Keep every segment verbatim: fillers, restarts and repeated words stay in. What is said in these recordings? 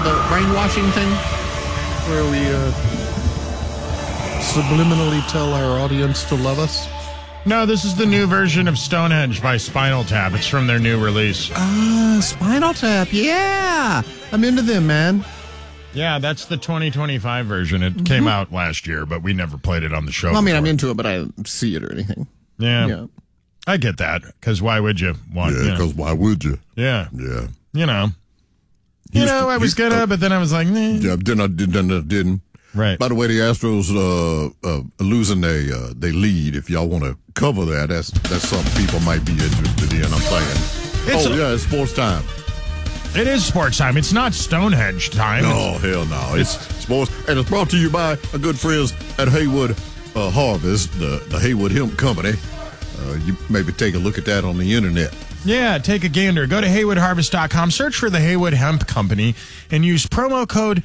the brainwashing thing? Where we uh, subliminally tell our audience to love us? No, this is the new version of Stonehenge by Spinal Tap. It's from their new release. Ah, uh, Spinal Tap. Yeah. I'm into them, man. Yeah, that's the twenty twenty-five version. It mm-hmm. came out last year, but we never played it on the show. Well, I mean, before. I'm into it, but I don't see it or anything. Yeah. Yeah. I get that, because why would you want Yeah, because you know. why would you? Yeah. Yeah. You know. You Used know, to- I was used- gonna, uh, but then I was like, nah. Yeah, then I did, then I didn't. Right. By the way, the Astros uh, uh, losing their uh, they lead. If y'all want to cover that, that's that's something people might be interested in. I'm saying. It's oh a- yeah, it's sports time. It is sports time. It's not Stonehenge time. No, hell no. It's sports, and it's brought to you by our good friends at Haywood uh, Harvest, the the Haywood Hemp Company. Uh, you maybe take a look at that on the internet. Yeah, take a gander. Go to haywood harvest dot com, search for the Haywood Hemp Company, and use promo code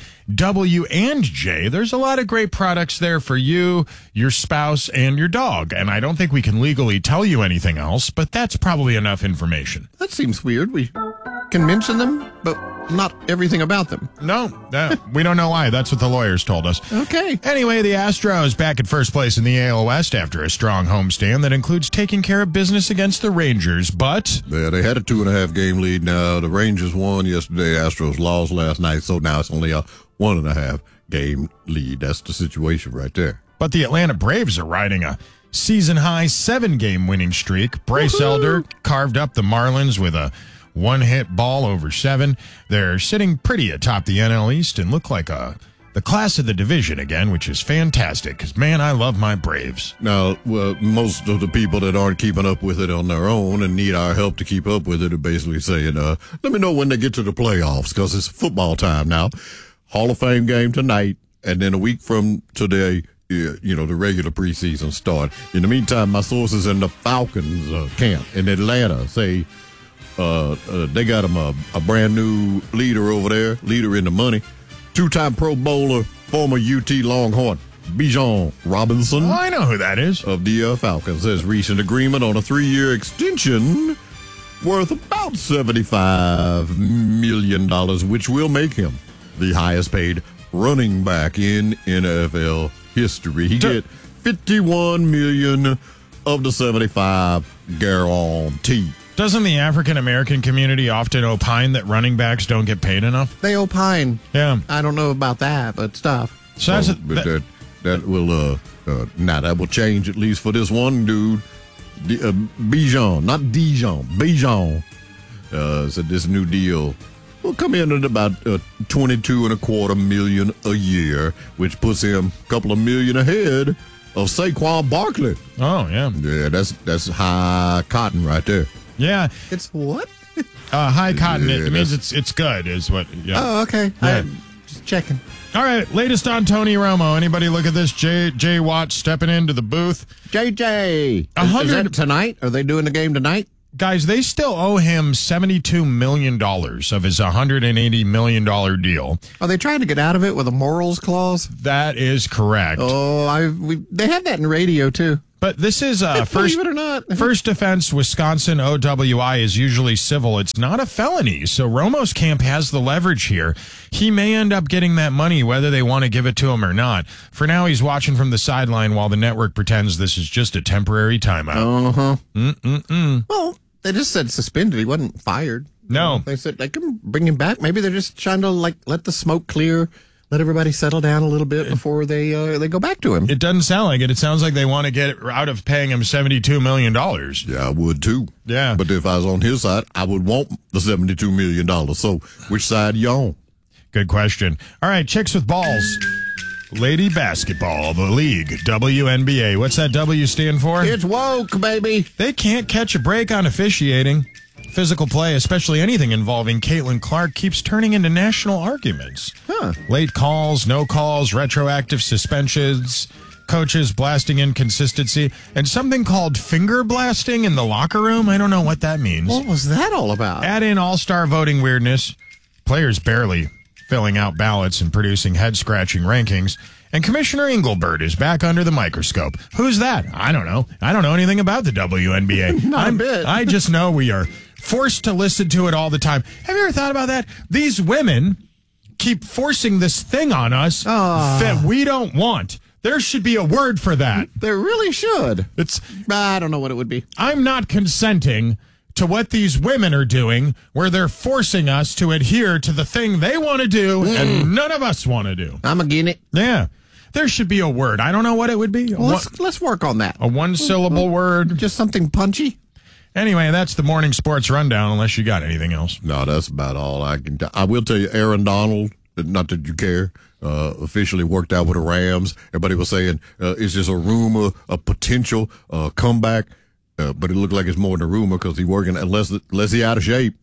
W and J. There's a lot of great products there for you, your spouse, and your dog. And I don't think we can legally tell you anything else, but that's probably enough information. That seems weird. We can mention them, but not everything about them. No, no we don't know why. That's what the lawyers told us. Okay. Anyway, the Astros back at first place in the A L West after a strong homestand that includes taking care of business against the Rangers, but... Yeah, they had a two and a half game lead now. The Rangers won yesterday. Astros lost last night, so now it's only a one and a half game lead. That's the situation right there. But the Atlanta Braves are riding a season-high seven-game winning streak. Bryce Woohoo! Elder carved up the Marlins with a one-hit ball over seven. They're sitting pretty atop the N L East and look like a the class of the division again, which is fantastic because, man, I love my Braves. Now, well, most of the people that aren't keeping up with it on their own and need our help to keep up with it are basically saying, uh, let me know when they get to the playoffs because it's football time now. Hall of Fame game tonight, and then a week from today, you know, the regular preseason start. In the meantime, my sources in the Falcons uh, camp in Atlanta say uh, uh, they got them a, a brand new leader over there, leader in the money, two-time Pro Bowler, former U T Longhorn, Bijan Robinson. Oh, I know who that is. Of the uh, Falcons has reached an agreement on a three-year extension worth about seventy-five million dollars, which will make him the highest-paid running back in N F L history. He D- get fifty-one million dollars of the seventy-five guarantee. Doesn't the African-American community often opine that running backs don't get paid enough? They opine. Yeah. I don't know about that, but stuff. So that's So, a, but that- that that will uh, uh now that will change at least for this one dude, D- uh, Bijan, not Dijon, Bijan. Uh, said this new deal will come in at about uh, twenty-two and a quarter million a year, which puts him a couple of million ahead of Saquon Barkley. oh, yeah. Yeah, that's that's high cotton right there. Yeah. It's what? Uh, high cotton, Yeah, it means that's- it's it's good, is what. Yeah. Oh, okay. Yeah. I'm just checking. All right, latest on Tony Romo. Anybody look at this? Jay Jay Watt stepping into the booth. J J. A Is, is hundred- that tonight? Are they doing the game tonight? Guys, they still owe him seventy-two million dollars of his one hundred eighty million dollars deal. Are they trying to get out of it with a morals clause? That is correct. Oh, I we they have that in radio too. But this is uh, first, Believe it or not. first offense, Wisconsin O W I is usually civil. It's not a felony. So Romo's camp has the leverage here. He may end up getting that money whether they want to give it to him or not. For now, he's watching from the sideline while the network pretends this is just a temporary timeout. Uh-huh. Mm-mm-mm. Well, they just said suspended. He wasn't fired. No. They said they can bring him back. Maybe they're just trying to like let the smoke clear, let everybody settle down a little bit before they uh, they go back to him. It doesn't sound like it. It sounds like they want to get out of paying him seventy-two million dollars. Yeah, I would too. Yeah. But if I was on his side, I would want the seventy-two million dollars. So which side you on? Good question. All right, chicks with balls. Lady basketball, the league, W N B A. What's that W stand for? It's woke, baby. They can't catch a break on officiating. Physical play, especially anything involving Caitlin Clark, keeps turning into national arguments. Huh. Late calls, no calls, retroactive suspensions, coaches blasting inconsistency, and something called finger blasting in the locker room. I don't know what that means. What was that all about? Add in all-star voting weirdness, players barely filling out ballots and producing head-scratching rankings, and Commissioner Engelbert is back under the microscope. Who's that? I don't know. I don't know anything about the W N B A. Not I'm, a bit. I just know we are forced to listen to it all the time. Have you ever thought about that? These women keep forcing this thing on us Oh. that we don't want. There should be a word for that. There really should. It's I don't know what it would be. I'm not consenting to what these women are doing, where they're forcing us to adhere to the thing they want to do Mm. and none of us want to do. I'm again it. Yeah. There should be a word. I don't know what it would be. A, Well, one, let's, let's work on that. a one-syllable word. Just something punchy. Anyway, that's the morning sports rundown, unless you got anything else. No, that's about all I can. T- I will tell you, Aaron Donald. Not that you care. Uh, officially worked out with the Rams. Everybody was saying uh, it's just a rumor, a potential uh, comeback, uh, but it looked like it's more than a rumor because he's working. Unless unless he out of shape,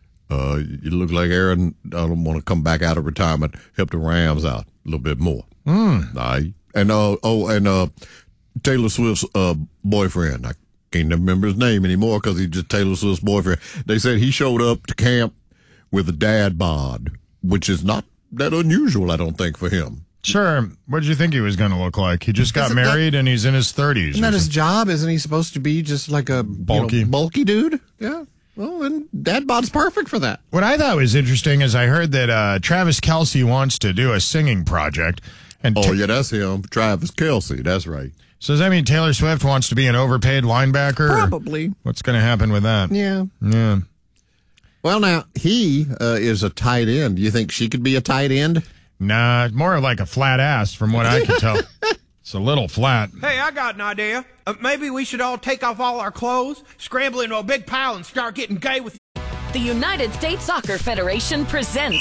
uh, it looked like Aaron Donald want to come back out of retirement, help the Rams out a little bit more. Mm. All right. And uh, oh, and uh, Taylor Swift's uh, boyfriend. I can't remember his name anymore because he's just Taylor Swift's boyfriend. They said he showed up to camp with a dad bod, which is not that unusual, I don't think, for him. Sure. What did you think he was going to look like? He just got Isn't married and he's in his thirties. Isn't that his job? Isn't he supposed to be just like a Bulky. you know, bulky dude? Yeah. Well, then Dad Bod's perfect for that. What I thought was interesting is I heard that uh, Travis Kelce wants to do a singing project. And Oh, Ta- yeah, that's him. Travis Kelce. That's right. So does that mean Taylor Swift wants to be an overpaid linebacker? or Probably. What's going to happen with that? Yeah. Yeah. Well, now, he uh, is a tight end. Do you think she could be a tight end? Nah, more like a flat ass from what I can tell. It's a little flat. Hey, I got an idea. Uh, maybe we should all take off all our clothes, scramble into a big pile, and start getting gay with. The United States Soccer Federation presents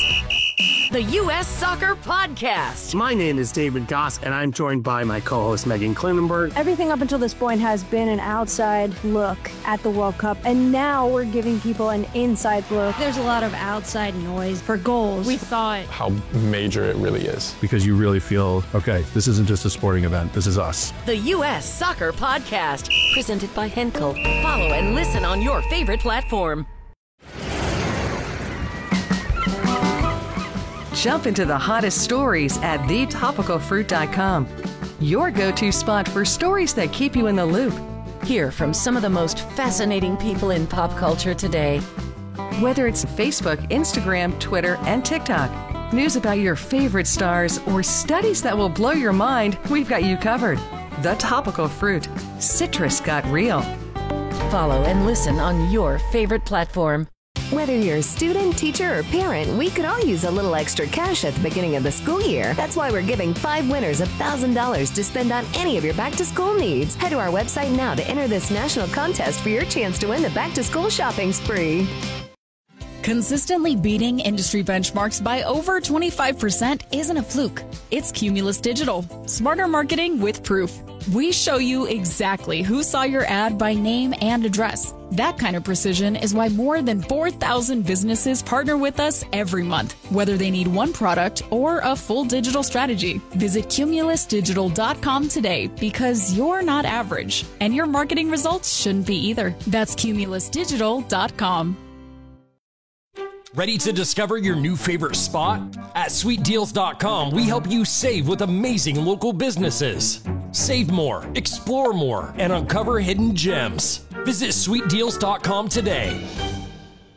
the U S Soccer Podcast. My name is David Goss, and I'm joined by my co-host Megan Klinenberg. Everything up until this point has been an outside look at the World Cup, and now we're giving people an inside look. There's a lot of outside noise for goals. We thought how major it really is. Because you really feel, okay, this isn't just a sporting event, this is us. The U S Soccer Podcast, presented by Henkel. Follow and listen on your favorite platform. Jump into the hottest stories at the topical fruit dot com. Your go-to spot for stories that keep you in the loop. Hear from some of the most fascinating people in pop culture today. Whether it's Facebook, Instagram, Twitter, and TikTok, news about your favorite stars, or studies that will blow your mind, we've got you covered. The Topical Fruit. Citrus got real. Follow and listen on your favorite platform. Whether you're a student, teacher, or parent, we could all use a little extra cash at the beginning of the school year. That's why we're giving five winners one thousand dollars to spend on any of your back-to-school needs. Head to our website now to enter this national contest for your chance to win the back-to-school shopping spree. Consistently beating industry benchmarks by over twenty-five percent isn't a fluke. It's Cumulus Digital. Smarter marketing with proof. We show you exactly who saw your ad by name and address. That kind of precision is why more than four thousand businesses partner with us every month, whether they need one product or a full digital strategy. Visit cumulus digital dot com today because you're not average, and your marketing results shouldn't be either. That's cumulus digital dot com. Ready to discover your new favorite spot? At sweet deals dot com, we help you save with amazing local businesses. Save more, explore more, and uncover hidden gems. Visit sweet deals dot com today.